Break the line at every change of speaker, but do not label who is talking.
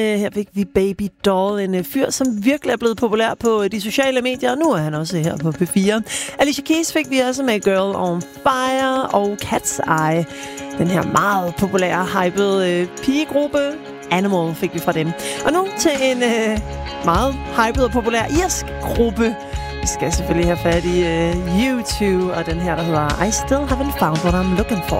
Her fik vi Baby Doll, en fyr, som virkelig er blevet populær på de sociale medier, og nu er han også her på P4. Alicia Keys fik vi også med Girl on Fire, og Cat's Eye, den her meget populære, hypede pigegruppe. Animal fik vi fra dem. Og nu til en meget hyped og populær irsk gruppe. Vi skal selvfølgelig have fat i U2 og den her, der hedder I Still Haven't Found What I'm Looking For.